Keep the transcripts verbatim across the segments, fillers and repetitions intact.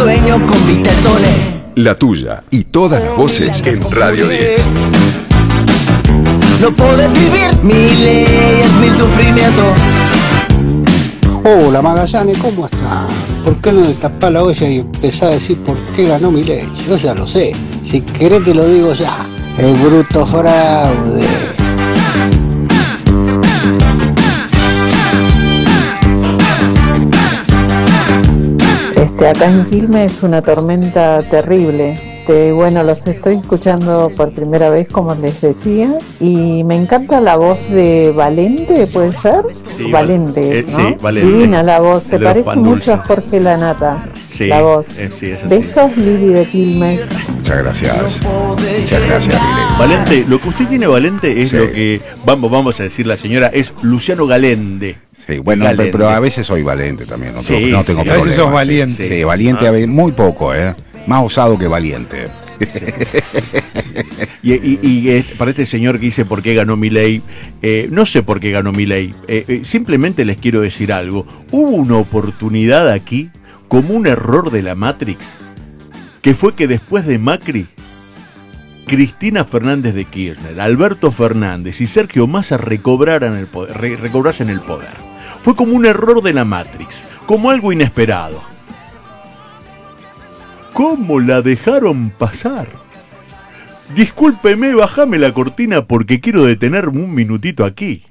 sueño con Vitertone. La tuya y todas las voces en Radio diez. No podés vivir, mi ley es mi sufrimiento. Hola Magallanes, ¿cómo está? ¿Por qué no destapás la olla y empezás a decir por qué ganó mi ley? Yo ya lo sé, si querés te lo digo ya. El bruto fraude. Este, acá en Quilmes es una tormenta terrible. Este, bueno, los estoy escuchando por primera vez, como les decía, y me encanta la voz de Valente, ¿puede ser? Sí, Valente, eh, ¿no? sí, Valente. Divina la voz, se El de los parece pan mucho dulce. a Jorge Lanata, Sí, la voz. eh, sí, es así. Besos, Lili de Quilmes. Muchas gracias. Muchas gracias, Lili. Valente, lo que usted tiene, Valente, es Sí. lo que, vamos, vamos a decir la señora, es Luciano Galende. Sí, bueno, Galende. pero a veces soy valiente también, no, Sí, no tengo sí, problema. a veces sos valiente. Sí, valiente, Ah. a veces, muy poco, ¿eh? Más osado que valiente. Y, y- y, eh, para este señor que dice por qué ganó Milei, eh, no sé por qué ganó Milei, eh, eh, simplemente les quiero decir algo. Hubo una oportunidad aquí, como un error de la Matrix, que fue que después de Macri, Cristina Fernández de Kirchner, Alberto Fernández y Sergio Massa recobraran el poder, re- recobrasen el poder. Fue como un error de la Matrix, como algo inesperado. ¿Cómo la dejaron pasar? Discúlpeme, bájame la cortina porque quiero detenerme un minutito aquí.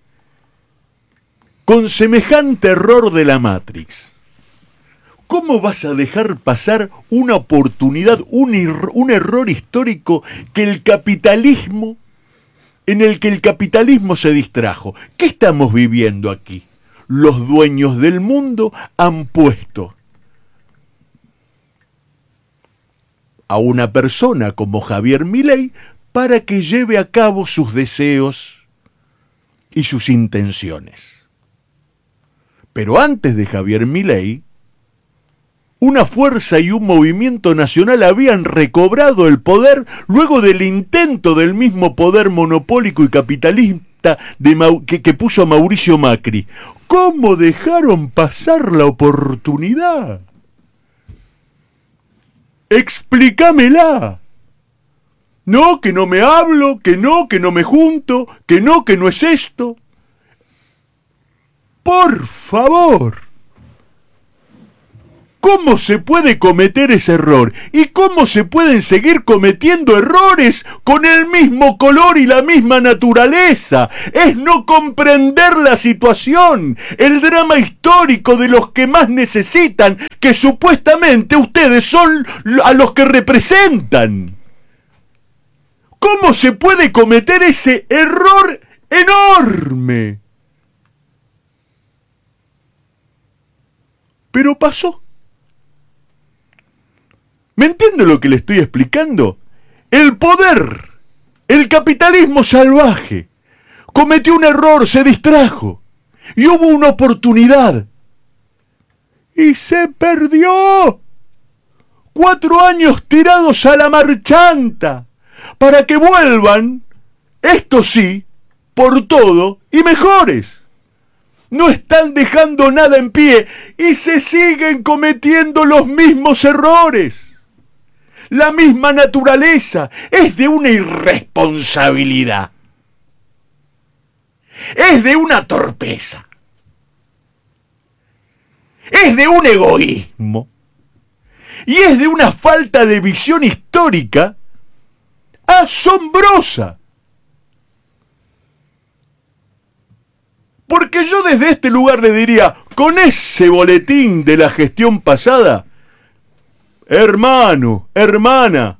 Con semejante error de la Matrix, ¿cómo vas a dejar pasar una oportunidad, un, er- un error histórico que el capitalismo, en el que el capitalismo se distrajo? ¿Qué estamos viviendo aquí? Los dueños del mundo han puesto a una persona como Javier Milei para que lleve a cabo sus deseos y sus intenciones. Pero antes de Javier Milei, una fuerza y un movimiento nacional habían recobrado el poder luego del intento del mismo poder monopólico y capitalista de Mau- que, que puso a Mauricio Macri. ¿Cómo dejaron pasar la oportunidad? Explícamela. No, que no me hablo, que no, que no me junto, que no, que no es esto. Por favor. ¿Cómo se puede cometer ese error? ¿Y cómo se pueden seguir cometiendo errores con el mismo color y la misma naturaleza? Es no comprender la situación, el drama histórico de los que más necesitan, que supuestamente ustedes son a los que representan. ¿Cómo se puede cometer ese error enorme? Pero pasó. ¿Me entiende lo que le estoy explicando? El poder, el capitalismo salvaje, cometió un error, se distrajo, y hubo una oportunidad, y se perdió. Cuatro años tirados a la marchanta, para que vuelvan, esto sí, por todo, y mejores. No están dejando nada en pie, y se siguen cometiendo los mismos errores. La misma naturaleza, es de una irresponsabilidad, es de una torpeza, es de un egoísmo y es de una falta de visión histórica asombrosa. Porque yo desde este lugar le diría, con ese boletín de la gestión pasada, hermano, hermana,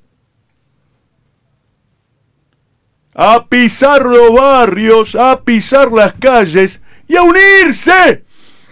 a pisar los barrios, a pisar las calles y a unirse.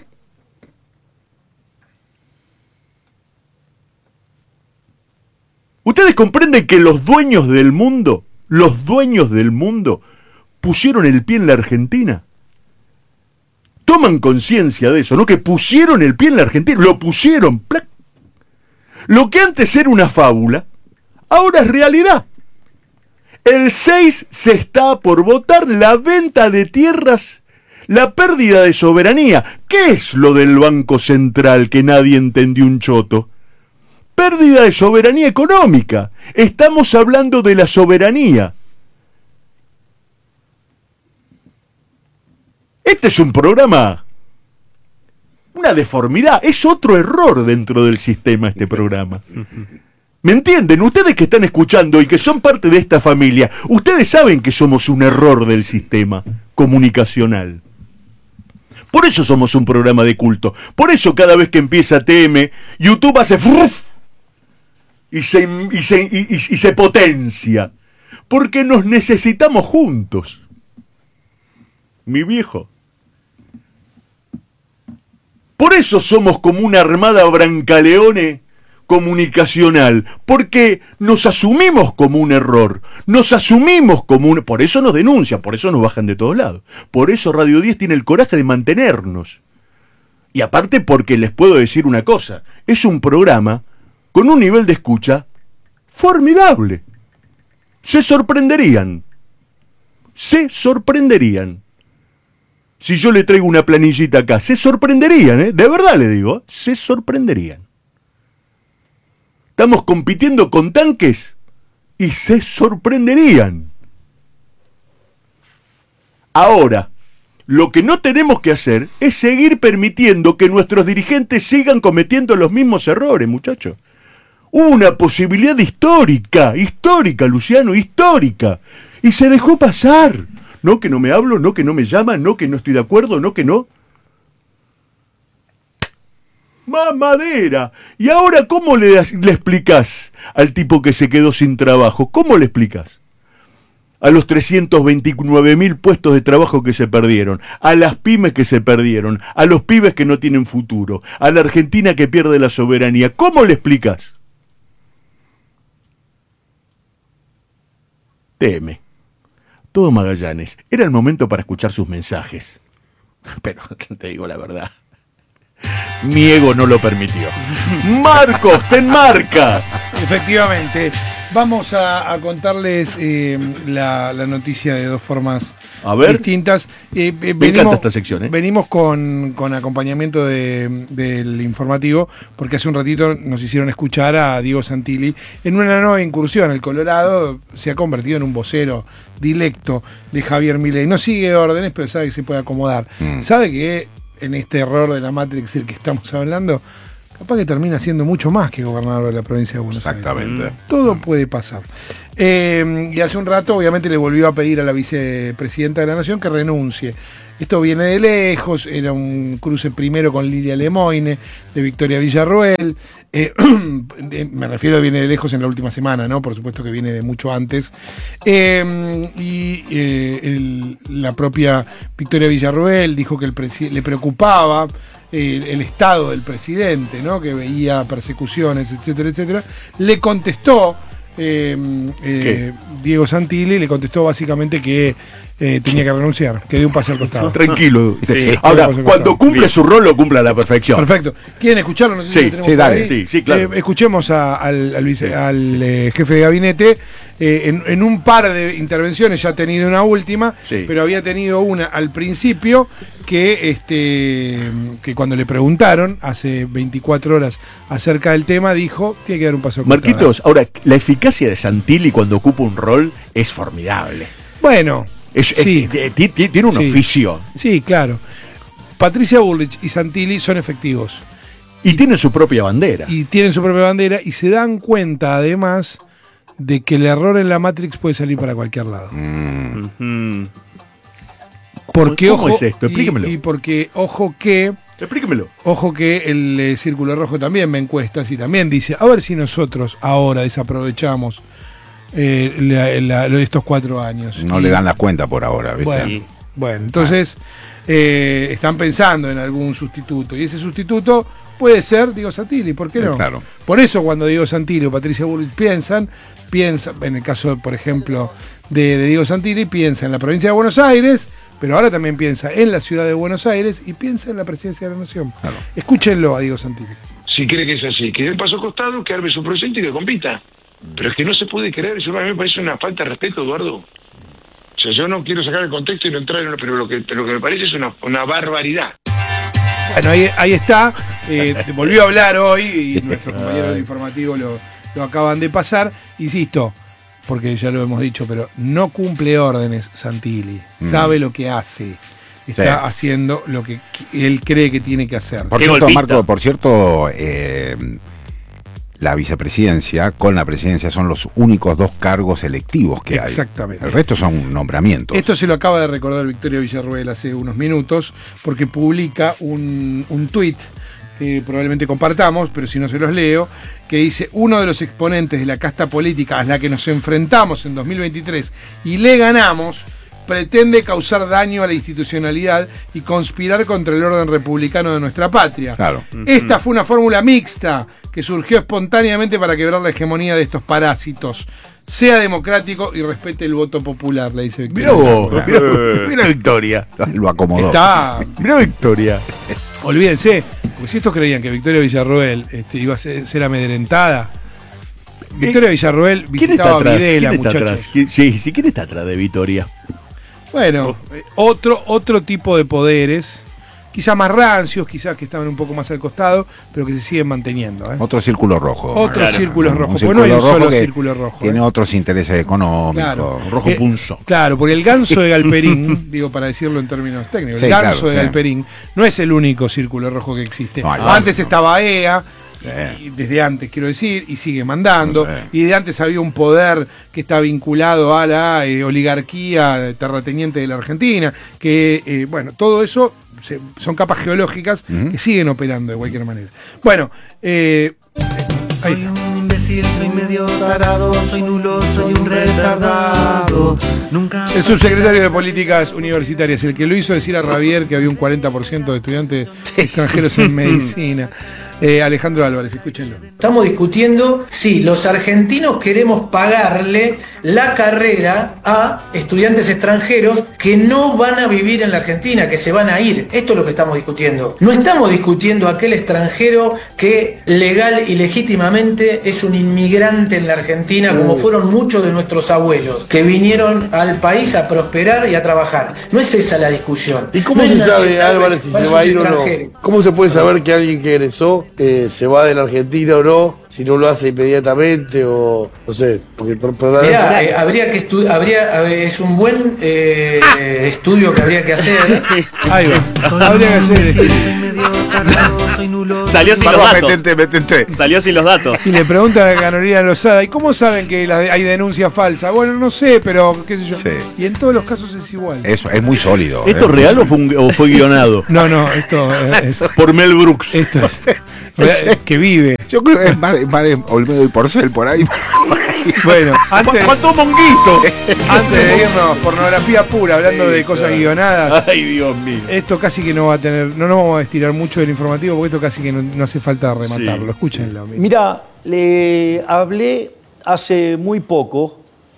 Ustedes comprenden que los dueños del mundo, los dueños del mundo, pusieron el pie en la Argentina. Toman conciencia de eso, ¿no? Que pusieron el pie en la Argentina, lo pusieron, ¡plac! Lo que antes era una fábula, ahora es realidad. El seis se está por votar la venta de tierras, la pérdida de soberanía. ¿Qué es lo del Banco Central que nadie entendió un choto? pérdida de soberanía económica. Estamos hablando de la soberanía. Este es un programa, una deformidad, es otro error dentro del sistema este programa. ¿Me entienden? Ustedes que están escuchando y que son parte de esta familia, ustedes saben que somos un error del sistema comunicacional. Por eso somos un programa de culto. Por eso cada vez que empieza T M, YouTube hace fruf y se, y se, y, y, y se potencia. Porque nos necesitamos juntos. Mi viejo. Por eso somos como una armada Brancaleone comunicacional, porque nos asumimos como un error, nos asumimos como un... Por eso nos denuncian, por eso nos bajan de todos lados. Por eso Radio diez tiene el coraje de mantenernos. Y aparte porque les puedo decir una cosa, es un programa con un nivel de escucha formidable. Se sorprenderían. Se sorprenderían. Si yo le traigo una planillita acá, se sorprenderían, ¿eh? De verdad le digo, se sorprenderían. Estamos compitiendo con tanques y se sorprenderían. Ahora, lo que no tenemos que hacer es seguir permitiendo que nuestros dirigentes sigan cometiendo los mismos errores, muchachos. Hubo una posibilidad histórica, histórica, Luciano, histórica, y se dejó pasar. No que no me hablo, no que no me llaman, no que no estoy de acuerdo, no que no. Mamadera. ¿Y ahora cómo le, le explicás al tipo que se quedó sin trabajo? ¿Cómo le explicás? A los trescientos veintinueve mil puestos de trabajo que se perdieron, a las pymes que se perdieron, a los pibes que no tienen futuro, a la Argentina que pierde la soberanía. ¿Cómo le explicás? Teme. Todo Magallanes. Era el momento para escuchar sus mensajes. Pero te digo la verdad. Mi ego no lo permitió. Marcos, te enmarca. Efectivamente. Vamos a, a contarles eh, la, la noticia de dos formas a ver. distintas. Eh, eh, Me venimos, encanta esta sección, ¿eh? Venimos con, con acompañamiento de, del informativo, porque hace un ratito nos hicieron escuchar a Diego Santilli en una nueva incursión. El Colorado se ha convertido en un vocero directo de Javier Milei. No sigue órdenes, pero sabe que se puede acomodar. Mm. Sabe que en este error de la Matrix del que estamos hablando, capaz que termina siendo mucho más que gobernador de la provincia de Buenos Aires. Exactamente. Todo puede pasar. Eh, y hace un rato, obviamente, le volvió a pedir a la vicepresidenta de la Nación que renuncie. Esto viene de lejos, era un cruce primero con Lilia Lemoine, de Victoria Villarroel. Eh, me refiero a viene de lejos en la última semana, ¿no? Por supuesto que viene de mucho antes. Eh, y eh, el, la propia Victoria Villarroel dijo que el presi- le preocupaba el, el estado del presidente, ¿no? Que veía persecuciones, etcétera, etcétera. Le contestó eh, eh, Diego Santilli, le contestó básicamente que eh, tenía que renunciar, que dé un paso al costado. Tranquilo. Sí. Ahora, cuando cumple su rol, lo cumple a la perfección. Perfecto. ¿Quieren escucharlo? No sé sí, si lo tenemos sí, dale. ahí. Sí, sí, claro. Eh, escuchemos a, al, al, vice, al eh, jefe de gabinete. Eh, en, en un par de intervenciones ya ha tenido una última, sí. pero había tenido una al principio que, este, que cuando le preguntaron hace veinticuatro horas acerca del tema, dijo, tiene que dar un paso al costado. Marquitos, ahora, la eficacia de Santilli cuando ocupa un rol es formidable. Bueno, es, sí. es, es, tiene un sí. oficio. Sí, claro. Patricia Bullrich y Santilli son efectivos. Y, y tienen su propia bandera. Y tienen su propia bandera y se dan cuenta, además, de que el error en la Matrix puede salir para cualquier lado. Mm. Mm-hmm. Porque, ¿Cómo ojo, es esto? Explíquemelo. Y, y porque, ojo que... Explíquemelo. Ojo que el eh, Círculo Rojo también ve encuestas y también dice, a ver si nosotros ahora desaprovechamos eh, la, la, estos cuatro años. No y, le dan la cuenta por ahora, ¿viste? Bueno, bueno entonces eh, están pensando en algún sustituto. Y ese sustituto puede ser Diego Santilli, ¿por qué no? Eh, claro. Por eso cuando Diego Santilli o Patricia Bullrich piensan, piensan, en el caso, por ejemplo, de, de Diego Santilli, piensa en la provincia de Buenos Aires, pero ahora también piensa en la ciudad de Buenos Aires y piensa en la presidencia de la Nación. Claro. Escúchenlo a Diego Santilli. Si cree que es así, que dé el paso costado, que arme su proyecto y que compita. Pero es que no se puede creer, eso a mí me parece una falta de respeto, Eduardo. O sea, yo no quiero sacar el contexto y no entrar en lo, pero lo que, lo que me parece es una, una barbaridad. Bueno, ahí, ahí está. Eh, volvió a hablar hoy y nuestros compañeros del informativo lo, lo acaban de pasar. Insisto, porque ya lo hemos dicho, pero no cumple órdenes Santilli. Mm. Sabe lo que hace. Está sí. haciendo lo que él cree que tiene que hacer. Por cierto, Marco, por cierto, eh, la vicepresidencia con la presidencia son los únicos dos cargos electivos que Exactamente. hay. Exactamente. El resto son nombramientos. Esto se lo acaba de recordar Victoria Villarruel hace unos minutos, porque publica un, un tuit que probablemente compartamos, pero si no se los leo, que dice: uno de los exponentes de la casta política a la que nos enfrentamos en dos mil veintitrés y le ganamos, pretende causar daño a la institucionalidad y conspirar contra el orden republicano de nuestra patria. Claro. Esta fue una fórmula mixta que surgió espontáneamente para quebrar la hegemonía de estos parásitos. Sea democrático y respete el voto popular, le dice Victoria. Mirá vos, mirá, mirá Victoria. Lo acomodó. Está. Mirá Victoria. Olvídense, porque si estos creían que Victoria Villarroel este, iba a ser, ser amedrentada. Victoria Villarroel visitaba a Videla, muchachos. Sí, sí, ¿quién está atrás de Victoria? Bueno, eh, otro, otro tipo de poderes, quizás más rancios, quizás que estaban un poco más al costado, pero que se siguen manteniendo. ¿eh? Otro círculo rojo. Otros claro. círculos rojos, un porque no hay un rojo solo círculo rojo. Tiene ¿eh? otros intereses económicos. Claro. Rojo eh, punzo. Claro, porque el ganso de Galperín, digo para decirlo en términos técnicos, sí, el ganso claro, de sí. Galperín no es el único círculo rojo que existe. No, Antes no. estaba E A. Sí. Y desde antes, quiero decir, y sigue mandando. Sí. Y de antes había un poder que está vinculado a la eh, oligarquía terrateniente de la Argentina, que, eh, bueno, todo eso se, son capas geológicas uh-huh. que siguen operando de cualquier manera. Bueno, eh, soy un imbécil, soy medio tarado, soy nulo, soy un retardado. Nunca el subsecretario de Políticas Universitarias, el que lo hizo decir a Ravier que había un cuarenta por ciento de estudiantes extranjeros en medicina. Eh, Alejandro Álvarez, escúchenlo. Estamos discutiendo si los argentinos queremos pagarle la carrera a estudiantes extranjeros que no van a vivir en la Argentina, que se van a ir. Esto es lo que estamos discutiendo. No estamos discutiendo aquel extranjero que legal y legítimamente es un inmigrante en la Argentina, como fueron muchos de nuestros abuelos, que vinieron al país a prosperar y a trabajar. No es esa la discusión. ¿Y cómo no se sabe, Álvarez, si se va a ir o no? ¿Cómo se puede saber que alguien que egresó Eh, se va de la Argentina o no, si no lo hace inmediatamente o no sé? Porque Mirá, eh, habría que estudiar, habría, a ver, es un buen eh, estudio que habría que hacer. Ahí va, habría que hacer este. Salió sin los datos. Metente, metente. Salió sin los datos. Si le preguntan a Carolina Lozada, ¿y cómo saben que la, hay denuncia falsa? Bueno, no sé, pero qué sé yo. Sí. Y en todos los casos es igual. Es, es muy sólido. ¿Esto es real o fue, un, o fue guionado? No, no, esto es, por Mel Brooks. Esto es real, que vive. Yo creo que es más, más de Olmedo y Porcel por ahí. Bueno, antes, ¿cuánto monguito? Antes de irnos, pornografía pura, hablando sí, de cosas claro. guionadas. Ay, Dios mío. Esto casi que no va a tener, no nos vamos a estirar mucho del informativo porque esto casi que no, no hace falta rematarlo. Sí. Escúchenlo. Mira, le hablé hace muy poco,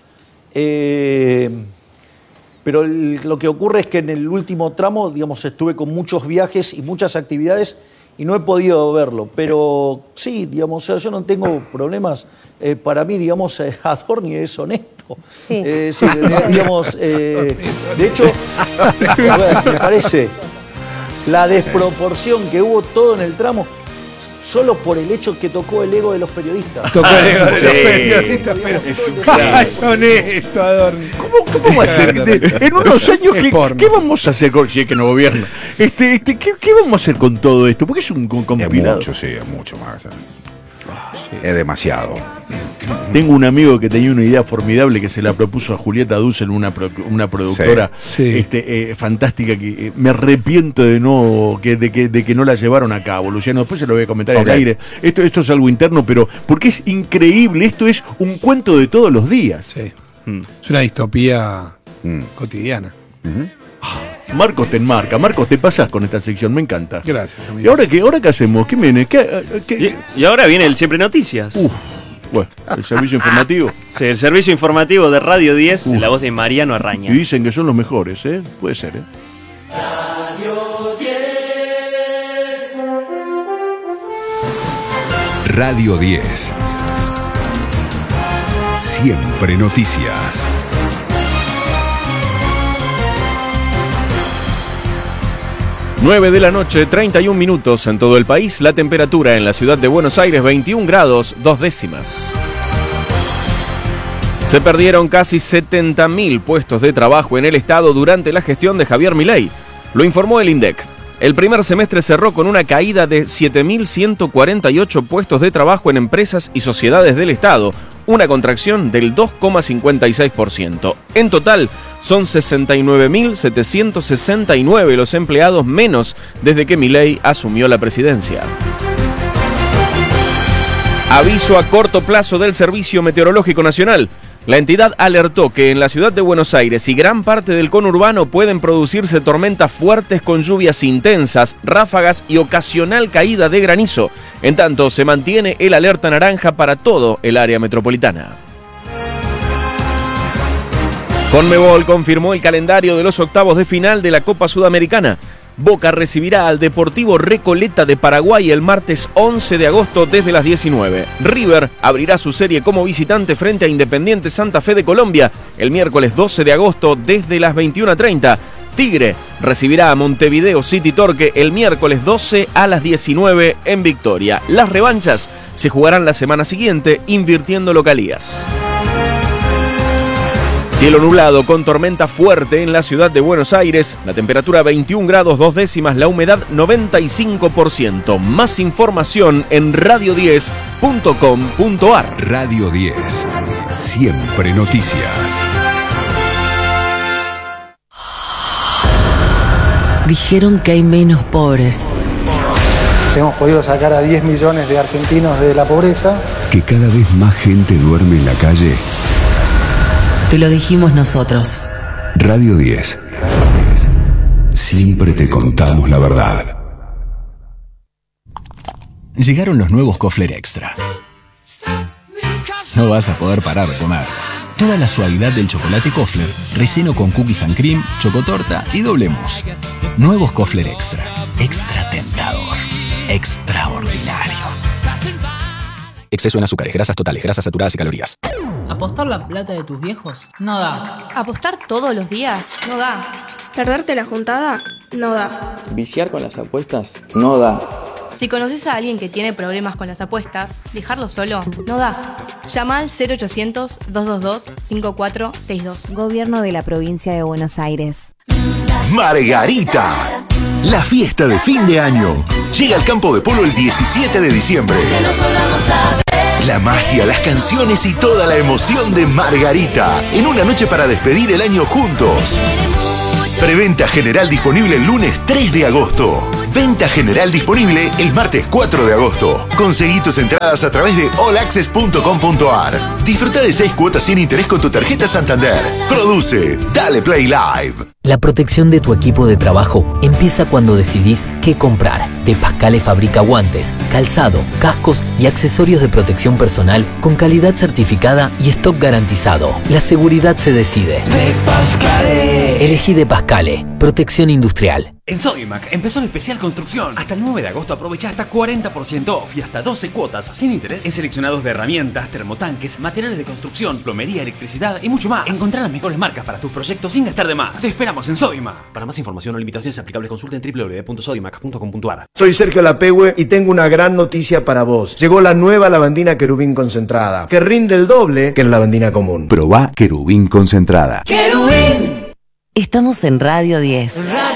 eh, pero el, lo que ocurre es que en el último tramo, digamos, estuve con muchos viajes y muchas actividades y no he podido verlo, pero sí, digamos, o sea, yo no tengo problemas. Eh, para mí, digamos, eh, Adorni es honesto. Sí. Eh, sí, digamos, eh, de hecho, a ver, me parece la desproporción que hubo todo en el tramo, solo por el hecho que tocó el ego de los periodistas. Tocó el ego de sí. los periodistas, pero es, un es honesto, Adorni. ¿Cómo, cómo va a ser? En unos años, ¿qué, ¿qué vamos a hacer con, si es que no gobierno? Este, este, ¿qué, ¿Qué vamos a hacer con todo esto? Porque es un compilado. Es mucho, sí, es mucho más. Sí. Es demasiado. Tengo un amigo que tenía una idea formidable que se la propuso a Julieta Dussel, una, pro, una productora sí, sí. Este, eh, fantástica, que eh, me arrepiento de no que, de, que, de que no la llevaron a cabo, Luciano. Después se lo voy a comentar okay. al aire. Esto, esto es algo interno, pero porque es increíble. Esto es un cuento de todos los días. Sí. Mm. Es una distopía mm. cotidiana. Mm-hmm. Marcos te enmarca. Marcos, te pasás con esta sección, me encanta. Gracias, amigo. ¿Y ahora qué, ahora qué hacemos? ¿Qué viene? ¿Qué, qué? Y, y ahora viene el Siempre Noticias. Uf. Bueno, el servicio informativo. Sí, el servicio informativo de Radio diez, Uf. La voz de Mariano Arraña. Y dicen que son los mejores, ¿eh? Puede ser, ¿eh? Radio diez. Radio diez. Siempre noticias. nueve de la noche, treinta y un minutos en todo el país. La temperatura en la ciudad de Buenos Aires, veintiún grados, dos décimas. Se perdieron casi setenta mil puestos de trabajo en el Estado durante la gestión de Javier Milei. Lo informó el INDEC. El primer semestre cerró con una caída de siete mil ciento cuarenta y ocho puestos de trabajo en empresas y sociedades del Estado, una contracción del dos coma cincuenta y seis por ciento. En total, son sesenta y nueve mil setecientos sesenta y nueve los empleados menos desde que Milei asumió la presidencia. Aviso a corto plazo del Servicio Meteorológico Nacional. La entidad alertó que en la ciudad de Buenos Aires y gran parte del conurbano pueden producirse tormentas fuertes con lluvias intensas, ráfagas y ocasional caída de granizo. En tanto, se mantiene el alerta naranja para todo el área metropolitana. Conmebol confirmó el calendario de los octavos de final de la Copa Sudamericana. Boca recibirá al Deportivo Recoleta de Paraguay el martes once de agosto desde las diecinueve. River abrirá su serie como visitante frente a Independiente Santa Fe de Colombia el miércoles doce de agosto desde las veintiuna treinta. Tigre recibirá a Montevideo City Torque el miércoles doce a las diecinueve en Victoria. Las revanchas se jugarán la semana siguiente invirtiendo localías. Cielo nublado con tormenta fuerte en la ciudad de Buenos Aires, la temperatura veintiún grados dos décimas, la humedad noventa y cinco por ciento. Más información en radio diez punto com punto ar. Radio diez, siempre noticias. Dijeron que hay menos pobres. Hemos podido sacar a diez millones de argentinos de la pobreza. Que cada vez más gente duerme en la calle. Te lo dijimos nosotros. Radio diez. Siempre te contamos la verdad. Llegaron los nuevos Kofler Extra. No vas a poder parar de comer. Toda la suavidad del chocolate Kofler, relleno con cookies and cream, chocotorta y doble mousse. Nuevos Kofler Extra. Extra tentador. Extraordinario. Exceso en azúcares, grasas totales, grasas saturadas y calorías. ¿Apostar la plata de tus viejos? No da. ¿Apostar todos los días? No da. ¿Perderte la juntada? No da. ¿Viciar con las apuestas? No da. Si conoces a alguien que tiene problemas con las apuestas, dejarlo solo no da. Llama al cero ochocientos, dos dos dos, cinco cuatro seis dos. Gobierno de la Provincia de Buenos Aires. Margarita, la fiesta de fin de año. Llega al campo de polo el diecisiete de diciembre. La magia, las canciones y toda la emoción de Margarita en una noche para despedir el año juntos. Preventa general disponible el lunes tres de agosto. Venta general disponible el martes cuatro de agosto. Conseguí tus entradas a través de all access punto com punto ar. Disfruta de seis cuotas sin interés con tu tarjeta Santander. Produce Dale Play Live. La protección de tu equipo de trabajo empieza cuando decidís qué comprar. De Pascale fabrica guantes, calzado, cascos y accesorios de protección personal con calidad certificada y stock garantizado. La seguridad se decide. De Pascale. Elegí De Pascale. Protección industrial. En Sodimac empezó el especial construcción. Hasta el nueve de agosto aprovecha hasta cuarenta por ciento off y hasta doce cuotas sin interés en seleccionados de herramientas, termotanques, materiales de construcción, plomería, electricidad y mucho más. Encontrá las mejores marcas para tus proyectos sin gastar de más. Te esperamos en Sodimac. Para más información o limitaciones aplicables consulta en doble u doble u doble u punto sodimac punto com punto ar. Soy Sergio Lapehue y tengo una gran noticia para vos. Llegó la nueva lavandina Querubín concentrada, que rinde el doble que la lavandina común. Probá Querubín concentrada. ¡Querubín! Estamos en Radio diez.